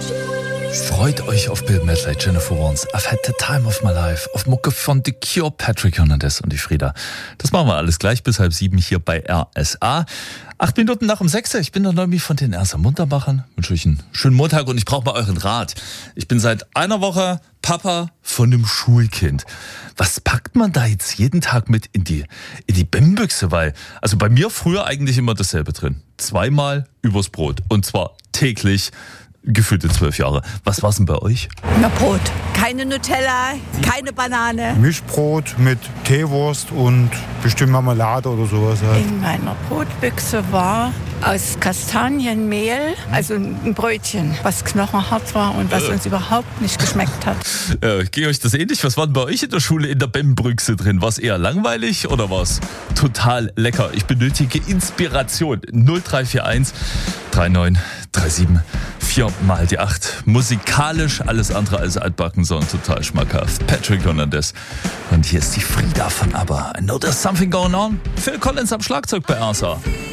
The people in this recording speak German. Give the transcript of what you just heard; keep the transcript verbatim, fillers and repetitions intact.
Freut euch auf Bill Medley, Jennifer Warnes, I've had the time of my life, auf Mucke von The Cure, Patrick Hernandez und die Frieda. Das machen wir alles gleich bis halb sieben hier bei R S A. Acht Minuten nach um sechs. Ich bin der Neumi von den R S A Munterbachern. Wünsche euch einen schönen Montag und ich brauche mal euren Rat. Ich bin seit einer Woche Papa von einem Schulkind. Was packt man da jetzt jeden Tag mit in die, in die B I M-Büchse? Weil, also bei mir früher eigentlich immer dasselbe drin. Zweimal übers Brot. Und zwar täglich. Gefühlte zwölf Jahre. Was war's denn bei euch? Na, Brot. Keine Nutella, keine Banane. Mischbrot mit Teewurst und bestimmt Marmelade oder sowas halt. In meiner Brotbüchse war aus Kastanienmehl, also ein Brötchen, was knochenhart war und was uns überhaupt nicht geschmeckt hat. Äh, geht euch das ähnlich? Was war denn bei euch in der Schule in der B I M-Büchse drin? War es eher langweilig oder war es total lecker? Ich benötige Inspiration. null drei vier eins drei neun drei sieben vier mal die acht. Musikalisch alles andere als altbacken, sondern total schmackhaft. Patrick Hernandez. Und hier ist die Frieda von ABBA. I know there's something going on. Phil Collins am Schlagzeug bei R S A.